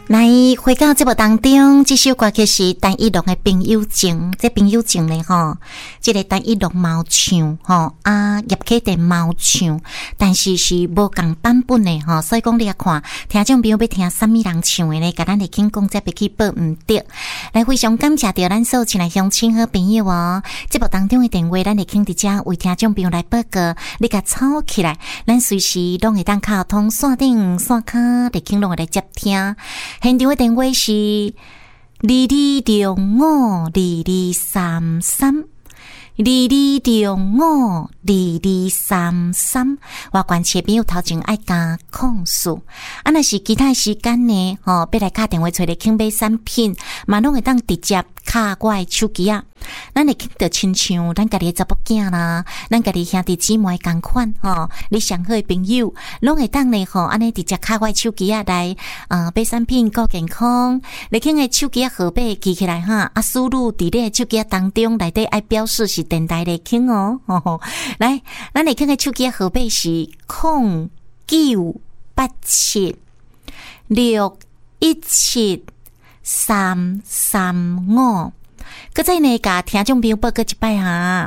来回到节目当中，这首歌曲是单依龙的朋友情。这朋友情呢这个单依龙猫唱叶启田猫唱，但是是无同版本的所以讲你要看听众朋友要听什么人唱的呢？甲咱来听讲这别去报唔对。来非常感谢到咱所亲来乡亲好朋友节目当中的电话咱来听伫遮为听众朋友来报告，你甲抄起来，咱随时拢会当靠通线顶线卡来听拢会来接听。现场的电话是22052233。22052233，我关切朋友头前爱加控诉，若是其他时间呢要来打电话找你请买产品，嘛拢会当直接卡我的手机咱会听到亲像咱家己的查某囝啦，咱家己兄弟姊妹同款你上好的朋友拢会当呢安尼直接卡我的手机来买产品顾健康，你听的手机号码记起来输入伫你的手机当中内底爱表示是电台来听来，咱来听的手机号码是0987617335。搁再呢，甲听众朋友报告一摆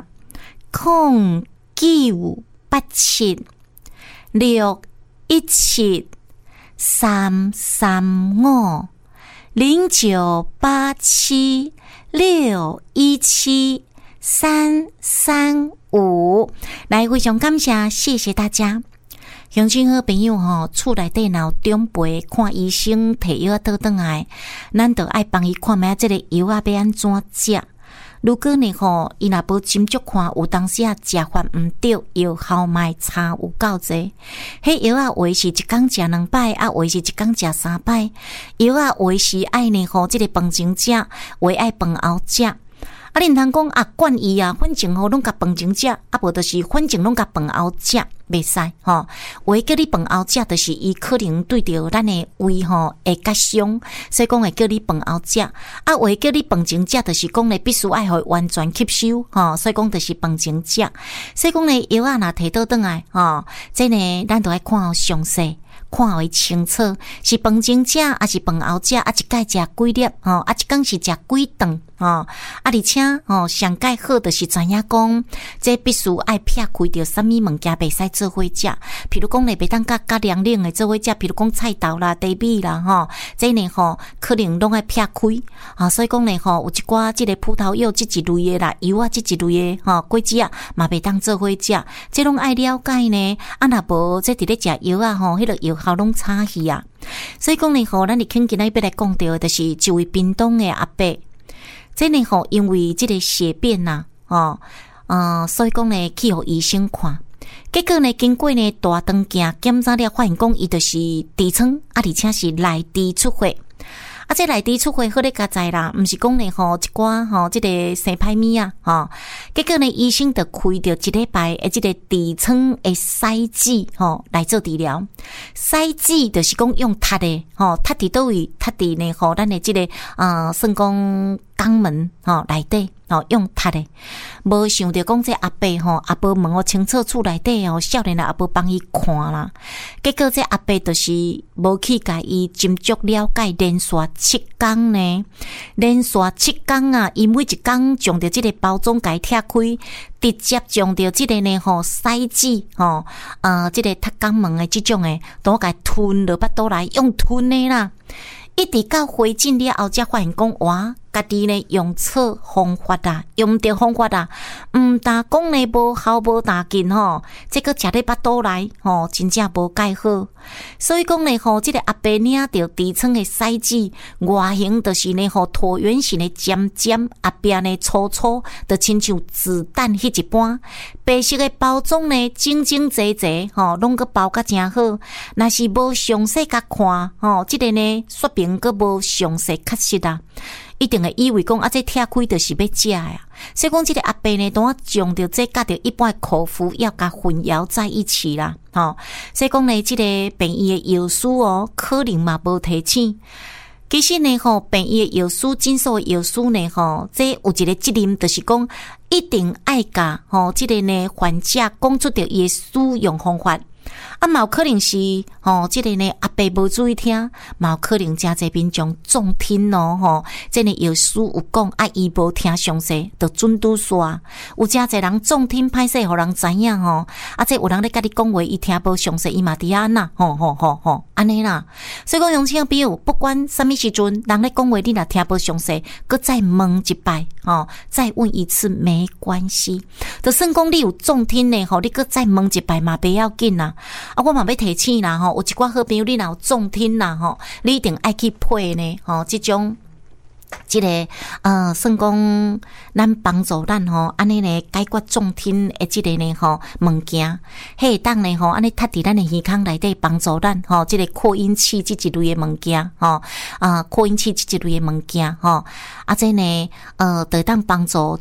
0987617335，来非常感谢谢大家。乡亲好朋友厝内底若有长辈看医生摕药倒转来，咱就爱帮伊看卖这个药要安怎食。如果呢伊若无斟酌看，有当时食法毋对，药效卖差有够济。迄药有的是一工食2摆，有的是一工食3摆。药有的是爱呢这个饭前食，有的爱饭后食。你毋通讲惯伊反正拢甲饭前食，无就是反正拢甲饭后食，袂使有的叫你饭后食，就是伊可能对着咱的胃会较伤，所以讲会叫你饭后食。有的叫你饭前食，就是讲呢必须爱互完全吸收所以讲就是饭前食。所以讲呢药若摕倒转来这呢咱都爱看详细。看为清楚，是饭前食，还是饭后食，一摆食几粒一天是食几顿而且上盖好就是知影讲，这必须爱撇开着什么物件袂使做伙食，譬如讲呢，袂当甲凉冷的做伙食，譬如讲菜豆啦、地米啦这呢可能拢爱撇开所以讲呢有一寡这个葡萄柚这一类的啦，油这一类的果子嘛袂当做伙食，这拢爱了解呢。若无这伫咧食药迄个药效拢差去所以讲呢咱哋今日要来讲到的就是一位屏东的阿伯，这呢因为这个血便所以讲呢去互医生看，结果呢经过呢大肠镜检查了，发现讲伊就是痔疮而且是内痔出血。这内痔出血好咧加在啦，毋是讲呢一寡这个生歹物结果呢医生就开着1礼拜的这个痔疮的筛子来做治疗。筛子就是讲用踢的踢伫倒位，踢伫呢咱的这个算讲肛门内底用踢的。无想到讲这阿伯也无问清楚厝内底少年也无帮伊看啦。结果这阿伯就是无去甲伊斟酌了解，连续7天呢，连续7天伊每一天将着这个包装甲伊拆开，直接将着这个呢筛子这个踢肛门的这种的都甲伊吞落巴肚来，用吞的啦。一直到回诊了后，才发现讲哇，家己呢用错方法用对方法但讲呢无效无大劲这个食咧巴肚来真正无介好。所以讲呢这个阿伯领着痔疮的筛子，外形就是呢椭圆形的尖尖，后边呢粗粗，就亲像子弹迄一般。白色的包装呢整整齐齐拢个包甲真好。若是无详细甲看这个呢说明个无详细确实一定会以为讲这拆开就是要食的所以讲这个阿伯呢当将着这甲着一般的口服药甲混淆在一起啦所以讲呢这个病院的药师可能嘛无提醒。其实呢病院的药师诊所的药师呢这有一个责任，就是讲一定爱甲这个呢患者讲出着伊的使用方法。 啊，嘛有可能是这个呢，阿伯无注意听，嘛有可能真侪民众中听咯，这个药师有讲，啊，伊无听详细，就准拄煞。有真侪人中听歹势，互人知影啊，这有人咧甲你讲话，伊听无详细，伊嘛伫安那，安尼啦。所以讲，乡亲朋友，不管什么时阵，人咧讲话，你若听无详细，搁再问一摆，再问一次没关系。就算讲你有中听呢，你搁再问一摆嘛，不要紧啦。啊，我嘛要提醒啦，有一寡好朋友你若有中听啦，你一定爱去配呢，这种。这个算讲咱帮助咱安尼呢解决中听的这个呢物件，迄当呢安尼插伫咱的耳孔内底帮助咱这个扩音器这一类的物件扩音器这一类的物件这呢当帮助